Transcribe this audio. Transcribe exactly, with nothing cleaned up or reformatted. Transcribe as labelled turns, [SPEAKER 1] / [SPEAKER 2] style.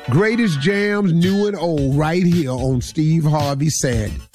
[SPEAKER 1] Greatest jams, new and old, right here on Steve Harvey Saturday.